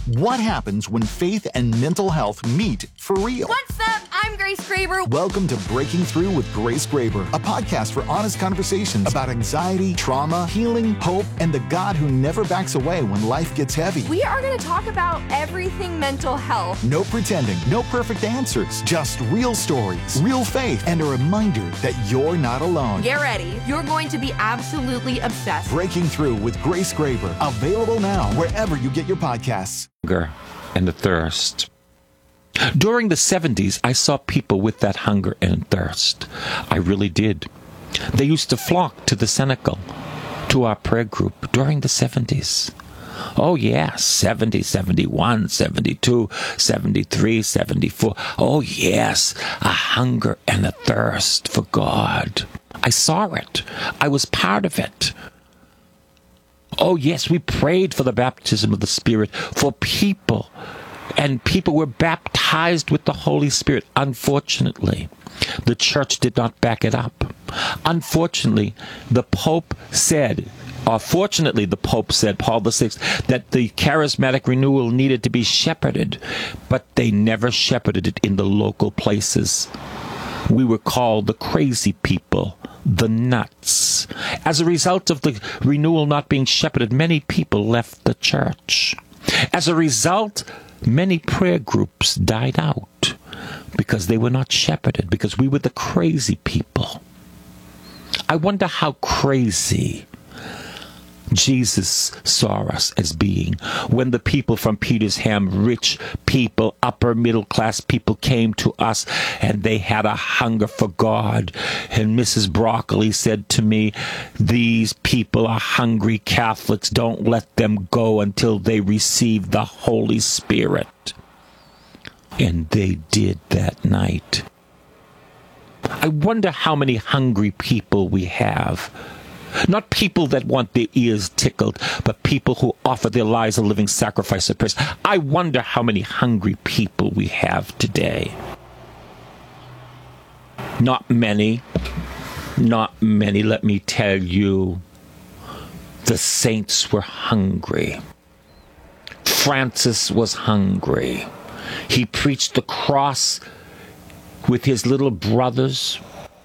What happens when faith and mental health meet for real? What's up? I'm Grace Graber. Welcome to Breaking Through with Grace Graber, a podcast for honest conversations about anxiety, trauma, healing, hope, and the God who never backs away when life gets heavy. We are going to talk about everything mental health. No pretending, no perfect answers, just real stories, real faith, and a reminder that you're not alone. Get ready. You're going to be absolutely obsessed. Breaking Through with Grace Graber, available now wherever you get your podcasts. Hunger and the thirst. During the 70s, I saw people with that hunger and thirst. I really did. They used to flock to the Cenacle, to our prayer group during the 70s. Oh, yeah, 70, 71, 72, 73, 74. Oh, yes, a hunger and a thirst for God. I saw it. I was part of it. Oh, yes, we prayed for the baptism of the Spirit for people, and people were baptized with the Holy Spirit. Unfortunately, the church did not back it up. Unfortunately, the Pope said, Paul VI, that the charismatic renewal needed to be shepherded, but they never shepherded it in the local places. We were called the crazy people, the nuts. As a result of the renewal not being shepherded, many people left the church. As a result, many prayer groups died out because they were not shepherded, because we were the crazy people. I wonder how crazy Jesus saw us as being when the people from Petersham, rich people, upper middle class people, came to us and they had a hunger for God. And Mrs. Broccoli said to me, "These people are hungry Catholics. Don't let them go until they receive the Holy Spirit." And they did that night. I wonder how many hungry people we have. Not people that want their ears tickled, but people who offer their lives a living sacrifice of praise. I wonder how many hungry people we have today. Not many. Not many, let me tell you. The saints were hungry. Francis was hungry. He preached the cross with his little brothers.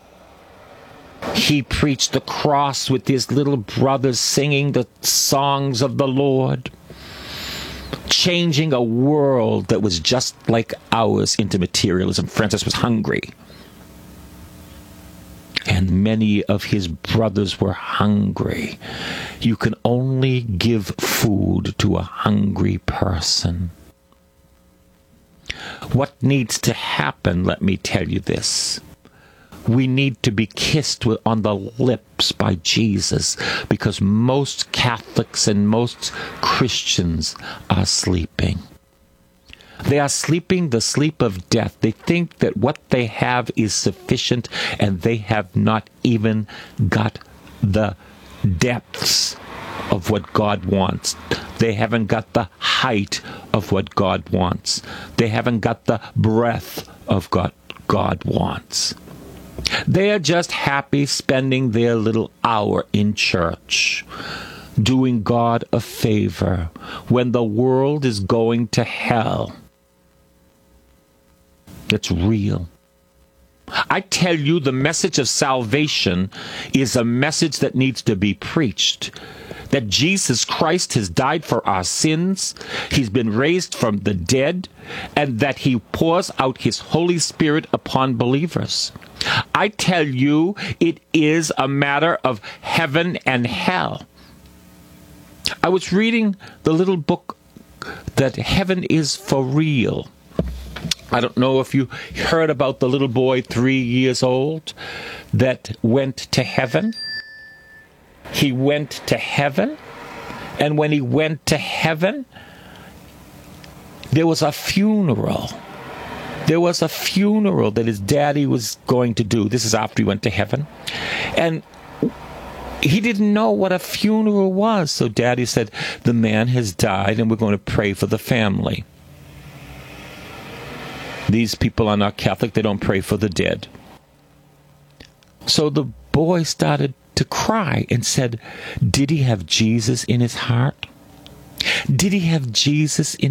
He preached the cross with his little brothers, singing the songs of the Lord, changing a world that was just like ours into materialism. Francis was hungry. And many of his brothers were hungry. You can only give food to a hungry person. What needs to happen, let me tell you this. We need to be kissed on the lips by Jesus, because most Catholics and most Christians are sleeping. They are sleeping the sleep of death. They think that what they have is sufficient, and they have not even got the depths of what God wants. They haven't got the height of what God wants. They haven't got the breadth of what God wants. They are just happy spending their little hour in church, doing God a favor when the world is going to hell. That's real. I tell you, the message of salvation is a message that needs to be preached. That Jesus Christ has died for our sins, he's been raised from the dead, and that he pours out his Holy Spirit upon believers. I tell you, it is a matter of heaven and hell. I was reading the little book that Heaven is for Real. I don't know if you heard about the little boy 3 years old that went to heaven. He went to heaven, and when he went to heaven, there was a funeral. There was a funeral that his daddy was going to do. This is after he went to heaven. And he didn't know what a funeral was. So daddy said, "The man has died, and we're going to pray for the family." These people are not Catholic. They don't pray for the dead. So the boy started to cry and said, "Did he have Jesus in his heart? Did he have Jesus in